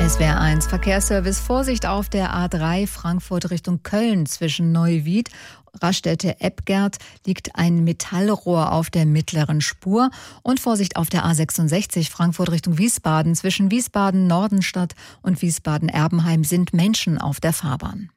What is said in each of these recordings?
SWR1 Verkehrsservice. Vorsicht auf der A3 Frankfurt Richtung Köln zwischen Neuwied, Raststätte-Ebgert liegt ein Metallrohr auf der mittleren Spur. Und Vorsicht auf der A66 Frankfurt Richtung Wiesbaden. Zwischen Wiesbaden-Nordenstadt und Wiesbaden-Erbenheim sind Menschen auf der Fahrbahn.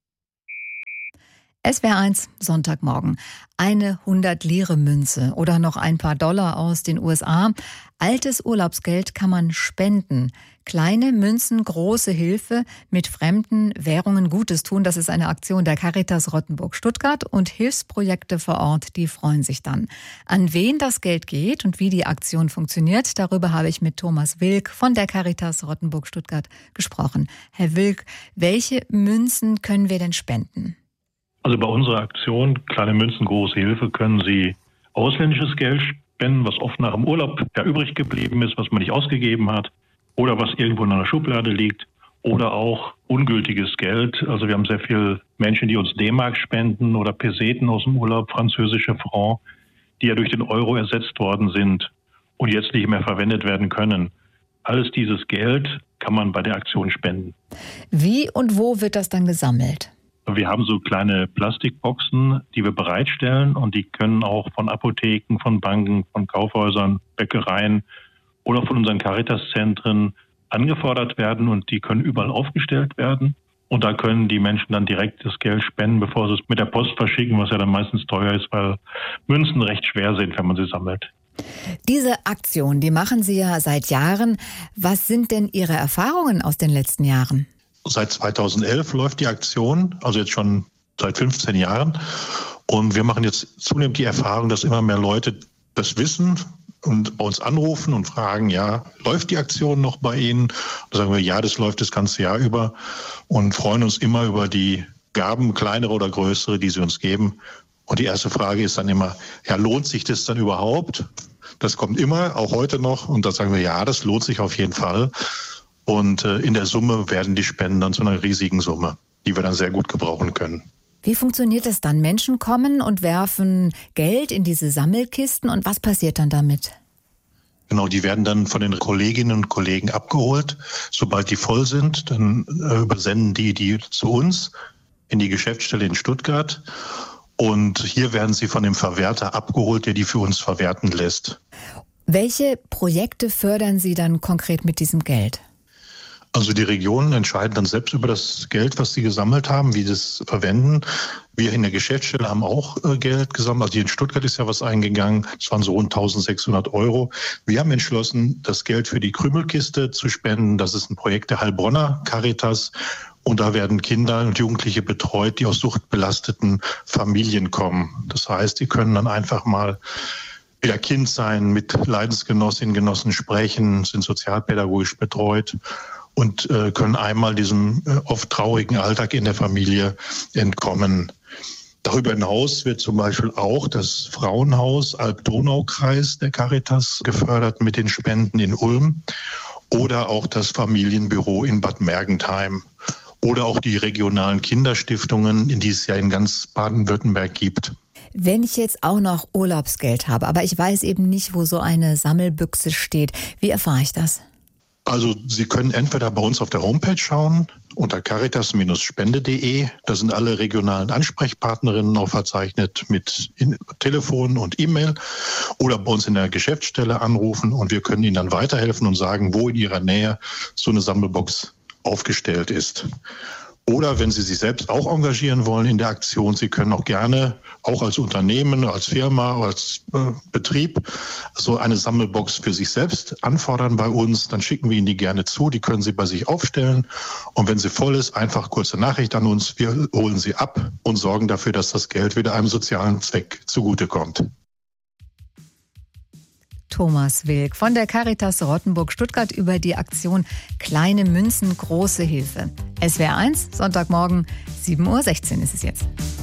SWR1 Sonntagmorgen. Eine 100-Lire-Münze oder noch ein paar Dollar aus den USA. Altes Urlaubsgeld kann man spenden. Kleine Münzen, große Hilfe, mit fremden Währungen Gutes tun. Das ist eine Aktion der Caritas Rottenburg-Stuttgart und Hilfsprojekte vor Ort, die freuen sich dann. An wen das Geld geht und wie die Aktion funktioniert, darüber habe ich mit Thomas Wilk von der Caritas Rottenburg-Stuttgart gesprochen. Herr Wilk, welche Münzen können wir denn spenden? Also bei unserer Aktion Kleine Münzen, große Hilfe können Sie ausländisches Geld spenden, was oft nach dem Urlaub übrig geblieben ist, was man nicht ausgegeben hat oder was irgendwo in einer Schublade liegt oder auch ungültiges Geld. Also wir haben sehr viele Menschen, die uns D-Mark spenden oder Peseten aus dem Urlaub, französische Franc, die ja durch den Euro ersetzt worden sind und jetzt nicht mehr verwendet werden können. Alles dieses Geld kann man bei der Aktion spenden. Wie und wo wird das dann gesammelt? Wir haben so kleine Plastikboxen, die wir bereitstellen und die können auch von Apotheken, von Banken, von Kaufhäusern, Bäckereien oder von unseren Caritas-Zentren angefordert werden und die können überall aufgestellt werden. Und da können die Menschen dann direkt das Geld spenden, bevor sie es mit der Post verschicken, was ja dann meistens teuer ist, weil Münzen recht schwer sind, wenn man sie sammelt. Diese Aktion, die machen Sie ja seit Jahren. Was sind denn Ihre Erfahrungen aus den letzten Jahren? Seit 2011 läuft die Aktion, also jetzt schon seit 15 Jahren. Und wir machen jetzt zunehmend die Erfahrung, dass immer mehr Leute das wissen und bei uns anrufen und fragen, ja, läuft die Aktion noch bei Ihnen? Da sagen wir, ja, das läuft das ganze Jahr über und freuen uns immer über die Gaben, kleinere oder größere, die Sie uns geben. Und die erste Frage ist dann immer, ja, lohnt sich das dann überhaupt? Das kommt immer, auch heute noch. Und da sagen wir, ja, das lohnt sich auf jeden Fall. Und in der Summe werden die Spenden dann zu einer riesigen Summe, die wir dann sehr gut gebrauchen können. Wie funktioniert das dann? Menschen kommen und werfen Geld in diese Sammelkisten und was passiert dann damit? Genau, die werden dann von den Kolleginnen und Kollegen abgeholt. Sobald die voll sind, dann übersenden die zu uns in die Geschäftsstelle in Stuttgart. Und hier werden sie von dem Verwerter abgeholt, der die für uns verwerten lässt. Welche Projekte fördern Sie dann konkret mit diesem Geld? Also die Regionen entscheiden dann selbst über das Geld, was sie gesammelt haben, wie sie es verwenden. Wir in der Geschäftsstelle haben auch Geld gesammelt. Also hier in Stuttgart ist ja was eingegangen. Das waren so rund 1.600 €. Wir haben entschlossen, das Geld für die Krümelkiste zu spenden. Das ist ein Projekt der Heilbronner Caritas. Und da werden Kinder und Jugendliche betreut, die aus suchtbelasteten Familien kommen. Das heißt, die können dann einfach mal wieder Kind sein, mit Leidensgenossinnen, Genossen sprechen, sind sozialpädagogisch betreut und können einmal diesem oft traurigen Alltag in der Familie entkommen. Darüber hinaus wird zum Beispiel auch das Frauenhaus Alb-Donau-Kreis der Caritas gefördert mit den Spenden in Ulm oder auch das Familienbüro in Bad Mergentheim oder auch die regionalen Kinderstiftungen, die es ja in ganz Baden-Württemberg gibt. Wenn ich jetzt auch noch Urlaubsgeld habe, aber ich weiß eben nicht, wo so eine Sammelbüchse steht, wie erfahre ich das? Also Sie können entweder bei uns auf der Homepage schauen, unter caritas-spende.de. Da sind alle regionalen Ansprechpartnerinnen auch verzeichnet mit Telefon und E-Mail. Oder bei uns in der Geschäftsstelle anrufen und wir können Ihnen dann weiterhelfen und sagen, wo in Ihrer Nähe so eine Sammelbox aufgestellt ist. Oder wenn Sie sich selbst auch engagieren wollen in der Aktion, Sie können auch gerne, auch als Unternehmen, als Firma, als Betrieb, so eine Sammelbox für sich selbst anfordern bei uns. Dann schicken wir Ihnen die gerne zu, die können Sie bei sich aufstellen. Und wenn sie voll ist, einfach kurze Nachricht an uns. Wir holen sie ab und sorgen dafür, dass das Geld wieder einem sozialen Zweck zugutekommt. Thomas Wilk von der Caritas Rottenburg-Stuttgart über die Aktion Kleine Münzen, große Hilfe. SWR1, Sonntagmorgen, 7:16 Uhr ist es jetzt.